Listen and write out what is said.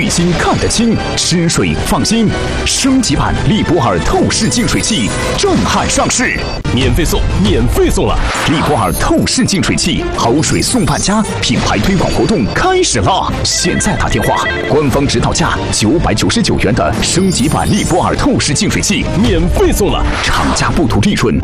水清看得清，吃水放心。升级版利波尔透视净水器震撼上市， 免费送了！ 利波尔透视净水器好水送半价，品牌推广活动开始啦！现在打电话，官方指导价999元的升级版利波尔透视净水器免费送了， 厂家不图利润，